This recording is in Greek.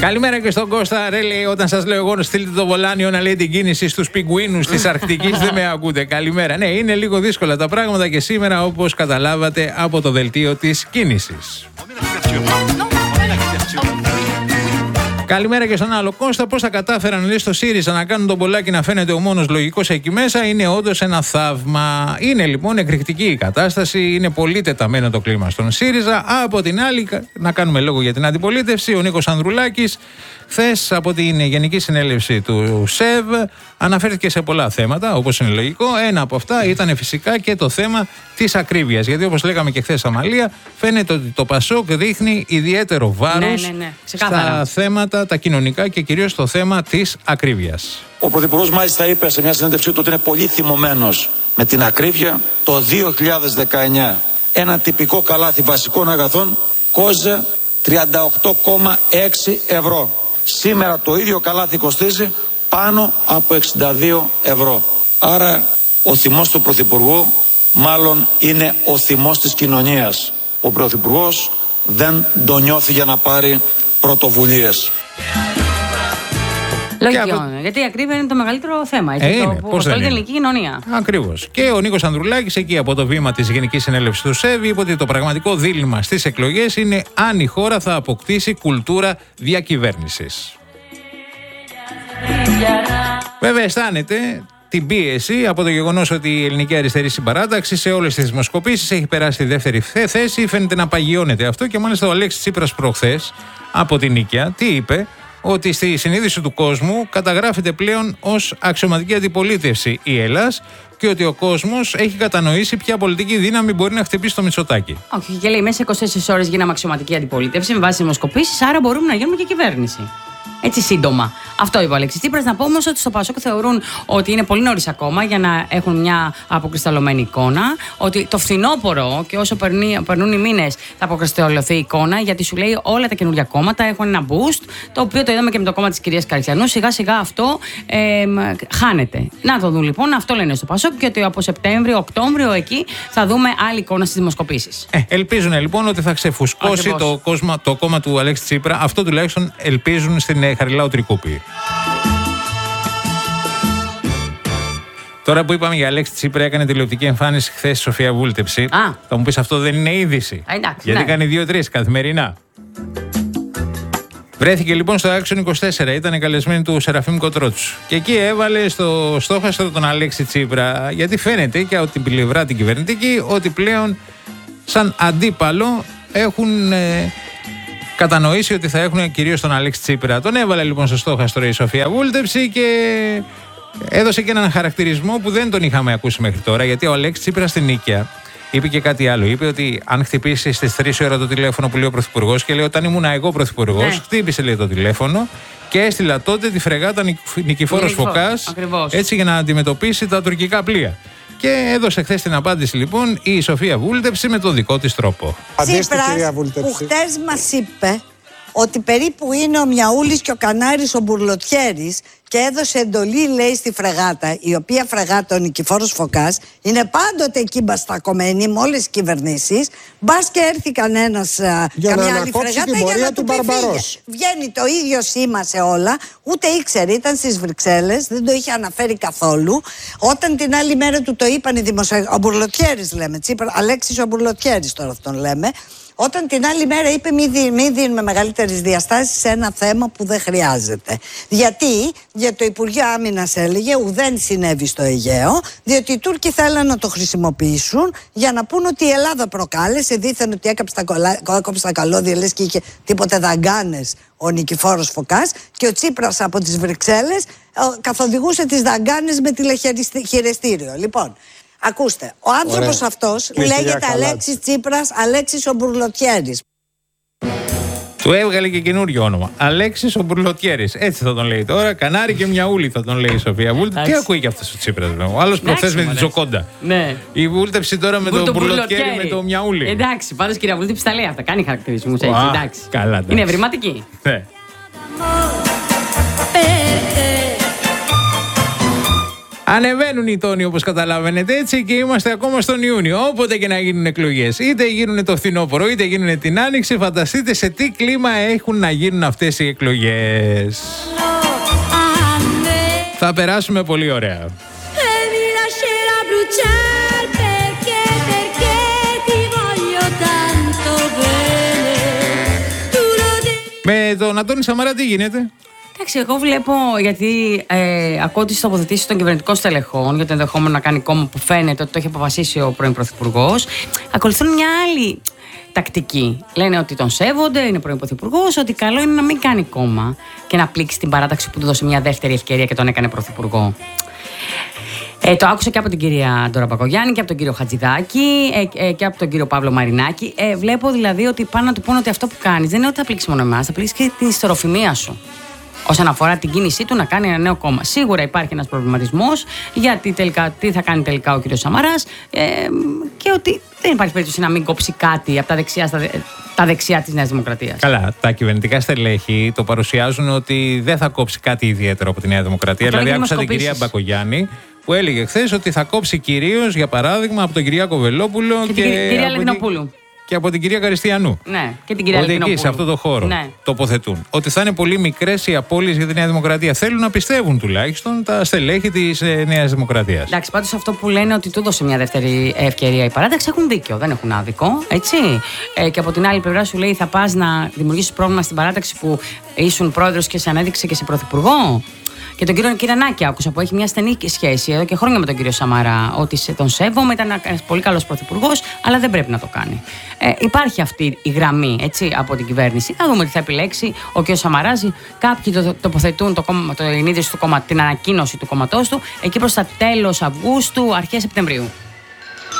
Καλημέρα και στον Κώστα. Ρε, λέει, όταν σας λέω εγώ να στείλετε το βολάνιο να λέει την κίνηση στους πιγκουίνους της Αρκτικής, δεν με ακούτε. Καλημέρα. Ναι, είναι λίγο δύσκολα τα πράγματα και σήμερα, όπως καταλάβατε από το δελτίο της κίνησης. Καλημέρα και στον άλλο Κώστα. Πώς θα κατάφεραν, λέει, στο ΣΥΡΙΖΑ να κάνουν τον Πολάκη να φαίνεται ο μόνος λογικός εκεί μέσα? Είναι όντως ένα θαύμα. Είναι λοιπόν εκρηκτική η κατάσταση. Είναι πολύ τεταμένο το κλίμα στον ΣΥΡΙΖΑ. Από την άλλη, να κάνουμε λόγο για την αντιπολίτευση. Ο Νίκος Ανδρουλάκης, χθες από την Γενική Συνέλευση του ΣΕΒ, αναφέρθηκε σε πολλά θέματα, όπως είναι λογικό. Ένα από αυτά ήταν φυσικά και το θέμα της ακρίβειας. Γιατί, όπως λέγαμε και χθες, Αμαλία, φαίνεται ότι το ΠΑΣΟΚ δείχνει ιδιαίτερο βάρος στα θέματα τα κοινωνικά και κυρίως στο θέμα της ακρίβειας. Ο Πρωθυπουργός μάλιστα είπε σε μια συνέντευξή του ότι είναι πολύ θυμωμένος με την ακρίβεια. Το 2019 ένα τυπικό καλάθι βασικών αγαθών κόζε 38,6 ευρώ. Σήμερα το ίδιο καλάθι κοστίζει πάνω από 62 ευρώ. Άρα ο θυμός του Πρωθυπουργού μάλλον είναι ο θυμός της κοινωνίας. Ο Πρωθυπουργός δεν τον νιώθει για να πάρει πρωτοβουλίες. Λογικό, γιατί η ακρίβεια είναι το μεγαλύτερο θέμα. Που απασχολεί την ελληνική κοινωνία. Ακριβώς. Και ο Νίκος Ανδρουλάκης, εκεί από το βήμα της Γενικής Συνέλευσης του ΣΕΒ, είπε ότι το πραγματικό δίλημμα στις εκλογές είναι αν η χώρα θα αποκτήσει κουλτούρα διακυβέρνησης. Βέβαια, αισθάνεται την πίεση από το γεγονός ότι η Ελληνική Αριστερή Συμπαράταξη σε όλες τις δημοσκοπήσεις έχει περάσει τη δεύτερη θέση. Φαίνεται να παγιώνεται αυτό και μάλιστα ο Αλέξης Τσίπρας προχθές από την Νίκαια, τι είπε? Ότι στη συνείδηση του κόσμου καταγράφεται πλέον ως αξιωματική αντιπολίτευση η Ελλάς και ότι ο κόσμος έχει κατανοήσει ποια πολιτική δύναμη μπορεί να χτυπήσει το Μητσοτάκη. Όχι, και λέει μέσα 24 ώρες γίναμε αξιωματική αντιπολίτευση με βάση δημοσκοπήσεις, άρα μπορούμε να γίνουμε και κυβέρνηση. Έτσι σύντομα. Αυτό είπε ο Αλέξης Τσίπρας. Να πω όμως ότι στο ΠΑΣΟΚ θεωρούν ότι είναι πολύ νωρίς ακόμα για να έχουν μια αποκρισταλωμένη εικόνα. Ότι το φθινόπωρο και όσο περνούν οι μήνες θα αποκρισταλωθεί η εικόνα, γιατί σου λέει όλα τα καινούργια κόμματα έχουν ένα boost, το οποίο το είδαμε και με το κόμμα της κυρίας Καριστιανού. Σιγά σιγά αυτό χάνεται. Να το δουν λοιπόν, αυτό λένε στο ΠΑΣΟΚ, και ότι από Σεπτέμβριο, Οκτώβριο εκεί θα δούμε άλλη εικόνα στις δημοσκοπήσεις. Ελπίζουν λοιπόν ότι θα ξεφουσκώσει το κόμμα του Αλέξη Τσίπρα. Αυτό τουλάχιστον ελπίζουν στην Χαριλάου Τρικούπη. Τώρα που είπαμε για Αλέξη Τσίπρα, έκανε τηλεοπτική εμφάνιση χθες η Σοφία Βούλτεψη. Θα μου πεις, αυτό δεν είναι είδηση? Γιατί κάνει 2-3 καθημερινά. Βρέθηκε λοιπόν στο Action 24, ήταν καλεσμένη του Σεραφείμ Κοτρότσου. Και εκεί έβαλε στο στόχαστρο τον Αλέξη Τσίπρα, γιατί φαίνεται και από την πλευρά την κυβερνητική ότι πλέον σαν αντίπαλο έχουν κατανοήσει ότι θα έχουν κυρίως τον Αλέξη Τσίπρα. Τον έβαλε λοιπόν στο στόχαστρο η Σοφία Βούλτεψη και έδωσε και έναν χαρακτηρισμό που δεν τον είχαμε ακούσει μέχρι τώρα, γιατί ο Αλέξης Τσίπρας στην Νίκαια είπε και κάτι άλλο. Είπε ότι αν χτυπήσει στις 3 ώρα το τηλέφωνο που λέει ο Πρωθυπουργός, και λέει όταν ήμουν εγώ Πρωθυπουργός, χτύπησε λέει το τηλέφωνο και έστειλα τότε τη φρεγάτα Νικηφόρος Φωκάς, έτσι για να αντιμετωπίσει τα τουρκικά πλοία. Και έδωσε χθες την απάντηση λοιπόν η Σοφία Βούλτεψη με τον δικό της τρόπο. Τσίπρας που χτες μας είπε ότι περίπου είναι ο Μιαούλης και ο Κανάρης ο Μπουρλοτιέρης και έδωσε εντολή, λέει, στη φρεγάτα, η οποία φρεγάτα ο Νικηφόρος Φωκάς είναι πάντοτε εκεί μπαστακωμένη με όλες τις κυβερνήσεις. Μπας και έρθει κανένας, καμιά άλλη φρεγάτα για να του πει φύγε. Βγαίνει το ίδιο σήμα σε όλα, ούτε ήξερε, ήταν στις Βρυξέλλες, δεν το είχε αναφέρει καθόλου. Όταν την άλλη μέρα του το είπαν οι δημοσιογράφοι, ο Μπουρλοτιέρης λέμε, Τσίπρα, Αλέξης ο Μπουρλοτιέρης τώρα αυτόν λέμε. Όταν την άλλη μέρα είπε μην δίνουμε μεγαλύτερες διαστάσεις σε ένα θέμα που δεν χρειάζεται. Γιατί το Υπουργείο Άμυνας έλεγε ουδέν συνέβη στο Αιγαίο, διότι οι Τούρκοι θέλαν να το χρησιμοποιήσουν για να πούν ότι η Ελλάδα προκάλεσε, δήθεν ότι έκοψε τα καλώδια, λες και είχε τίποτε δαγκάνες ο Νικηφόρος Φωκάς, και ο Τσίπρας από τις Βρυξέλλες καθοδηγούσε τις δαγκάνες με τηλεχειρεστήριο. Λοιπόν, ακούστε, ο άνθρωπος αυτός λέγεται Αλέξης Τσίπρας, Αλέξης ο Μπουρλοτιέρης. Του έβγαλε και καινούριο όνομα. Αλέξης ο Μπουρλοτιέρης. Έτσι θα τον λέει τώρα. Κανάρι και Μιαούλη θα τον λέει η Σοφία Βούλτεψη. Τι ακούει και αυτός ο Τσίπρας, βέβαια. Ο άλλος προχθές με την Τζοκόντα. Ναι. Η Βούλτεψη τώρα με τον Μπουρλοτιέρη με το Μιαούλη. Εντάξει, πάντως κυρία Βούλτεψη τα λέει αυτά. Κάνει χαρακτηρισμούς έτσι. Εντάξει. Καλά, είναι ευρηματική. Ναι. Ανεβαίνουν οι τόνοι όπως καταλαβαίνετε έτσι και είμαστε ακόμα στον Ιούνιο. Όποτε και να γίνουν εκλογές, είτε γίνουν το φθινόπωρο είτε γίνουν την Άνοιξη, φανταστείτε σε τι κλίμα έχουν να γίνουν αυτές οι εκλογές. Θα περάσουμε πολύ ωραία. Με τον Αντώνη Σαμαρά τι γίνεται? Εντάξει, εγώ βλέπω, γιατί ακούω τις τοποθετήσεις των κυβερνητικών στελεχών για το ενδεχόμενο να κάνει κόμμα που φαίνεται ότι το έχει αποφασίσει ο πρώην Πρωθυπουργός. Ακολουθούν μια άλλη τακτική. Λένε ότι τον σέβονται, είναι πρώην Πρωθυπουργός, ότι καλό είναι να μην κάνει κόμμα και να πλήξει την παράταξη που του δώσε μια δεύτερη ευκαιρία και τον έκανε Πρωθυπουργό. Το άκουσα και από την κυρία Ντόρα Μπακογιάννη και από τον κύριο Χατζηδάκη και από τον κύριο Παύλο Μαρινάκη. Βλέπω δηλαδή ότι πάνε να του πούνε ότι αυτό που κάνεις δεν είναι ότι θα πλήξει μόνο εμάς, θα πλήξει και την ιστεροφημία σου. Όσον αφορά την κίνησή του να κάνει ένα νέο κόμμα. Σίγουρα υπάρχει ένας προβληματισμός γιατί τελικά, τι θα κάνει τελικά ο κύριος Σαμαράς και ότι δεν υπάρχει περίπτωση να μην κόψει κάτι από τα δεξιά της Νέας Δημοκρατίας. Καλά, τα κυβερνητικά στελέχη το παρουσιάζουν ότι δεν θα κόψει κάτι ιδιαίτερο από τη Νέα Δημοκρατία. Δηλαδή, άκουσα την κυρία Μπακογιάννη που έλεγε χθες ότι θα κόψει κυρίως, για παράδειγμα, από τον Κυριάκο Βελόπουλο και την κυρία Λεβινοπούλου. Και από την κυρία Καριστιανού. Ναι, και την κυρία Λεβινοπούλου. Ότι εκεί, σε αυτό το χώρο, ναι, τοποθετούν. Ότι θα είναι πολύ μικρές οι απώλειες για τη Νέα Δημοκρατία. Θέλουν να πιστεύουν τουλάχιστον τα στελέχη της Νέας Δημοκρατίας. Εντάξει, πάντως αυτό που λένε ότι του έδωσε μια δεύτερη ευκαιρία η παράταξη έχουν δίκιο, δεν έχουν άδικο. Έτσι. Και από την άλλη πλευρά σου λέει θα πας να δημιουργήσεις πρόβλημα στην παράταξη που ήσουν πρόεδρος και σε ανέδειξε και σε πρωθυπουργό. Και τον κύριο Κυρανάκη άκουσα που έχει μια στενή σχέση εδώ και χρόνια με τον κύριο Σαμαρά. Ότι τον σέβομαι, ήταν ένας πολύ καλός πρωθυπουργός, αλλά δεν πρέπει να το κάνει. Υπάρχει αυτή η γραμμή έτσι, από την κυβέρνηση. Θα δούμε τι θα επιλέξει ο κύριο Σαμαράς. Κάποιοι τοποθετούν την ίδρυση του κόμματος, την ανακοίνωση του κόμματός του εκεί προς τα τέλος Αυγούστου, αρχές Σεπτεμβρίου.